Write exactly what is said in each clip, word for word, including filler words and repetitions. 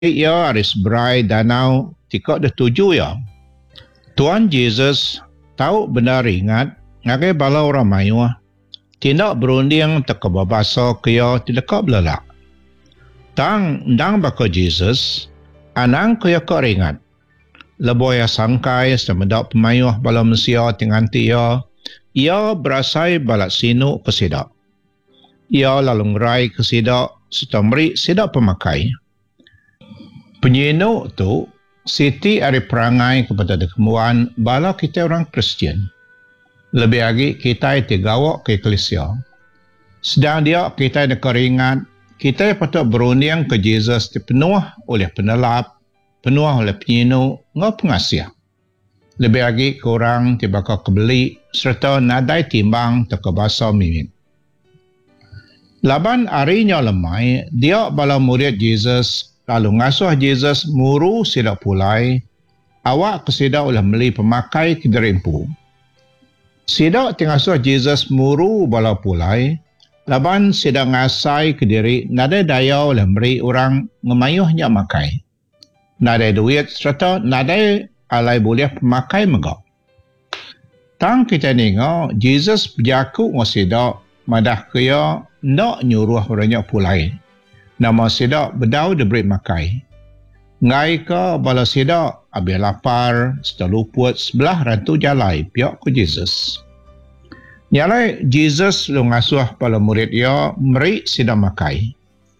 ia aris berai danau tikok dah tuju ya. Tuan Yesus tahu benar ingat ngagai bala orang mayuah tindak berunding tekebabasa kaya tidak belelak. Tang ndang baka Yesus anang kaya kok ringat. Leboya sangkai semedak pemayuah bala Mesia tinganti ia, ia berasai balak sinu kesidak. Ia lalu ngerai kesidak serta meri sidak pemakai. Penyinu tu siti ari perangai kepada kemuan bala kita orang Kristian. Lebih lagi kita digawak ke eklesia. Sedang dia kita ada keringat, kita patut berunding ke Yesus dipenuh oleh penelap, penuh oleh penyinu, ngau pengasih. Lebih lagi korang tiba kau kebeli serta nadai timbang tekebasa mimin. Laban harinya lemai, dia bala murid Yesus lalu ngasuh Yesus muru sidak pulai, awak kesidak oleh meli pemakai kederimpu. Sidak tingasuh Yesus muru bala pulai, laban sidak ngasai ke diri nada daya oleh meri orang ngemayuhnya makai. Nada duit serta nada alai boleh pemakai megak. Tang kita nengok, Yesus berjaku ngasidak madah kaya nak nyuruh orangnya pulai. Nama sidak bedau diberi makai. Ngai ke bala sidak habis lapar, seteluput sebelah rantu jalai pihak ke Yesus. Nyalai Yesus lu ngasuh bala murid ia meri sidak makai.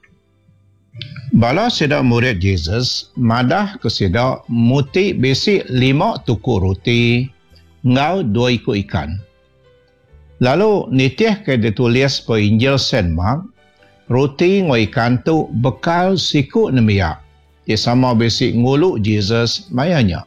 Bala sidak murid Yesus madah ke sidak muti besi lima tuku roti, ngau dua ikut ikan. Lalu nitih ke ditulis pada Injil Saint Mark, roti ngoi ikan tu bekal siku nemiak. Dia sama besi nguluk Yesus mayanya.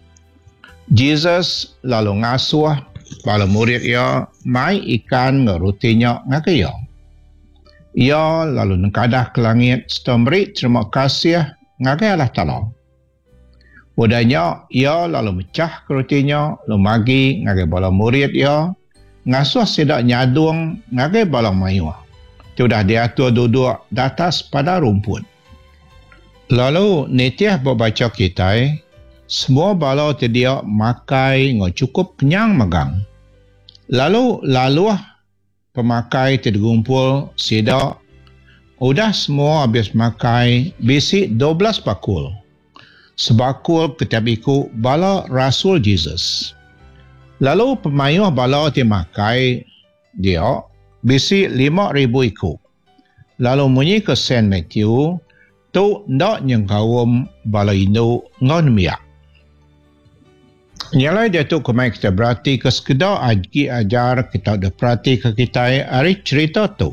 Yesus lalu ngasuh bala murid ia mai ikan nge rotinya ngakaya. Ia lalu nengkadah ke langit serta beri terima kasih ngakai Allah Ta'ala. Wadahnya ia lalu mecah ke rotinya, lalu magi ngakai bala murid ia, ngasuh sidak nyadung ngakai bala mayuah. Sudah diatur duduk di atas pada rumput. Lalu nitih berbaca kita, semua bala terdia makai ngau cukup kenyang magang. Lalu laluah pemakai tergumpul sidak, udah semua habis makai bisi dua belas bakul. Sebakul ketabiku bala Rasul Yesus. Lalu pemayuh bala termakai dia bisi lima ribu ikut. Lalu munyi ke Saint Matthew, tu ndak nyengkawum bala induk ngon miak. Nyalai dia tu kemai kita berarti ke sekedar aji ajar kita ada perhati ke kita hari cerita tu.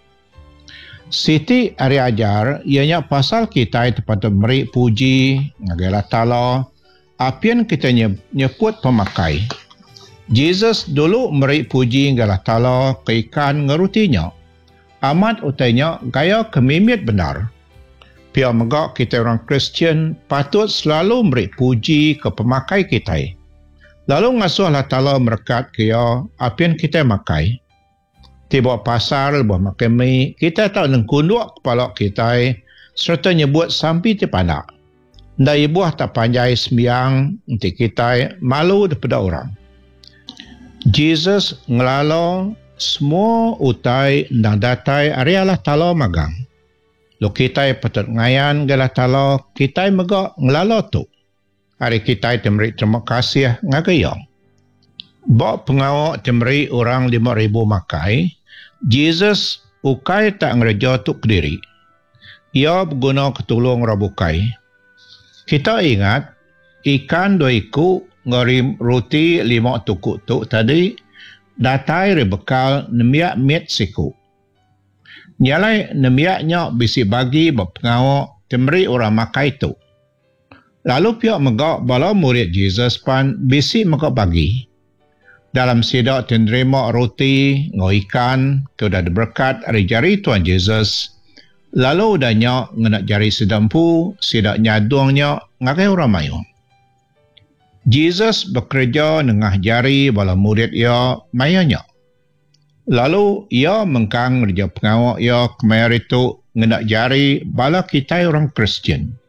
Siti hari ajar ianya pasal kita tempat meri puji ngagalah Ta'ala apian kita nyebut pemakai. Yesus dulu meri puji ngagalah Ta'ala ke ikan ngerutinya. Amat utainya gaya kemimit benar. Pihak megak kita orang Kristian patut selalu meri puji ke pemakai kita. Lalu ngasuh Allah Ta'ala merekat kaya apian kita makai. Tiba pasar lebuh makan mi, kita tak nengkunduk kepala kita serta nyebut sampai terpanak. Nda ibuah tak panjai sembiang untuk kita malu daripada orang. Yesus ngelalo semua utai dan datai ari Allah Ta'ala magang. Lo kita patut ngayan Allah Ta'ala, kita megak ngelalo tu. Hari kita temeri terima kasih ngagayang. Bak pengawak temeri orang lima ribu makai, Yesus ukai tak ngereja tu kediri. Ia berguna ketulung rabukai. Kita ingat, ikan dua iku ngarim roti lima tukuk tu tadi, datai rebekal nemiak mit siku. Nyalai nemiaknya bisi bagi berpengawak temeri orang makai tu. Lalu pihak megak bala murid Yesus pan bisi megak bagi. Dalam sidak menerima roti, ngau ikan, tu dah berkat dari jari Tuhan Yesus. Lalu udahnya ngenak jari sedampu, sidak nyadungnya ngakai orang mayu. Yesus bekerja nengah jari bala murid ia mayanya. Lalu ia mengkang kerja pengawak ia kemari tu ngenak jari bala kita orang Kristian.